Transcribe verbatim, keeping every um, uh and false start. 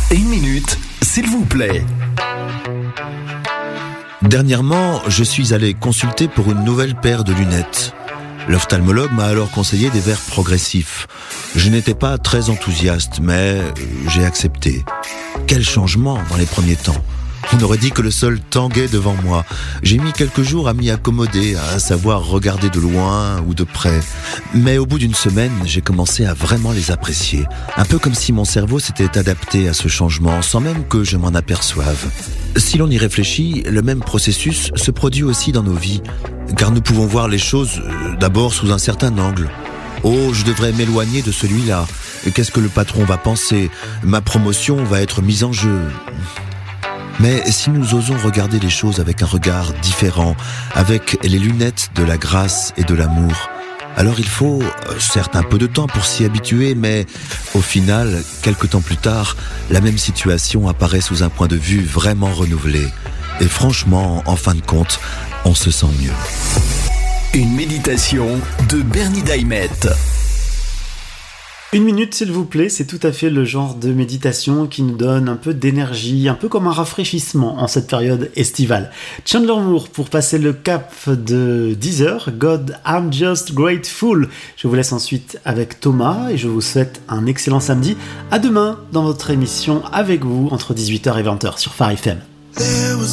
Une minute, s'il vous plaît. Dernièrement, je suis allé consulter pour une nouvelle paire de lunettes. L'ophtalmologue m'a alors conseillé des verres progressifs. Je n'étais pas très enthousiaste, mais j'ai accepté. Quel changement dans les premiers temps! On aurait dit que le sol tanguait devant moi. J'ai mis quelques jours à m'y accommoder, à savoir regarder de loin ou de près. Mais au bout d'une semaine, j'ai commencé à vraiment les apprécier. Un peu comme si mon cerveau s'était adapté à ce changement, sans même que je m'en aperçoive. Si l'on y réfléchit, le même processus se produit aussi dans nos vies. Car nous pouvons voir les choses euh, d'abord sous un certain angle. Oh, je devrais m'éloigner de celui-là. Qu'est-ce que le patron va penser? Ma promotion va être mise en jeu. Mais si nous osons regarder les choses avec un regard différent, avec les lunettes de la grâce et de l'amour, alors il faut, certes un peu de temps pour s'y habituer, mais au final, quelque temps plus tard, la même situation apparaît sous un point de vue vraiment renouvelé. Et franchement, en fin de compte, on se sent mieux. Une méditation de Bernie Daimet. Une minute s'il vous plaît, c'est tout à fait le genre de méditation qui nous donne un peu d'énergie, un peu comme un rafraîchissement en cette période estivale. Chandler Moore pour passer le cap de dix heures, God I'm Just Grateful. Je vous laisse ensuite avec Thomas et je vous souhaite un excellent samedi. À demain dans votre émission avec vous entre dix-huit heures et vingt heures sur Phare F M.